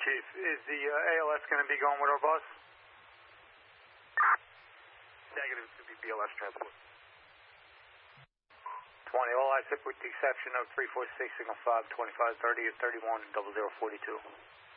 Chief. Is the ALS going to be going with our bus? Negative, to be BLS transport. 20, all I said with the exception of 346, signal 5, 25, 30, and 31, and 0042.